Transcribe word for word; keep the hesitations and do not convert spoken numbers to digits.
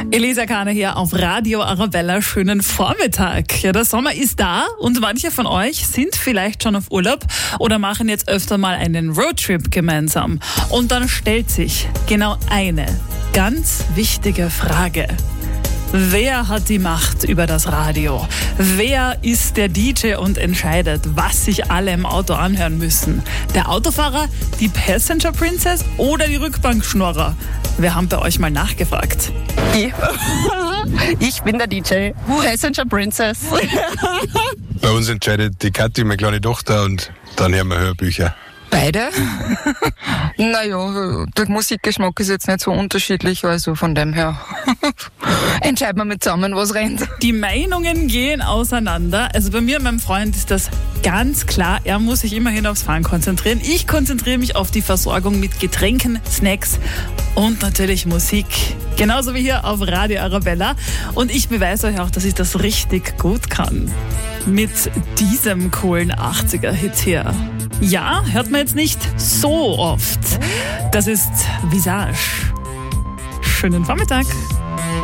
Elisa Kahne hier auf Radio Arabella. Schönen Vormittag. Ja, der Sommer ist da und manche von euch sind vielleicht schon auf Urlaub oder machen jetzt öfter mal einen Roadtrip gemeinsam. Und dann stellt sich genau eine ganz wichtige Frage. Wer hat die Macht über das Radio? Wer ist der D J und entscheidet, was sich alle im Auto anhören müssen? Der Autofahrer, die Passenger Princess oder die Rückbankschnorrer? Wir haben bei euch mal nachgefragt. Ich, ich bin der D J, Passenger Princess. Bei uns entscheidet die Kathi, meine kleine Tochter, und dann hören wir Hörbücher. Beide? Naja, der Musikgeschmack ist jetzt nicht so unterschiedlich, also von dem her entscheiden wir mit zusammen, was rennt. Die Meinungen gehen auseinander. Also bei mir und meinem Freund ist das ganz klar. Er muss sich immerhin aufs Fahren konzentrieren. Ich konzentriere mich auf die Versorgung mit Getränken, Snacks und natürlich Musik. Genauso wie hier auf Radio Arabella. Und ich beweise euch auch, dass ich das richtig gut kann. Mit diesem coolen achtziger-Hit hier. Ja, hört man jetzt nicht so oft. Das ist Visage. Schönen Vormittag.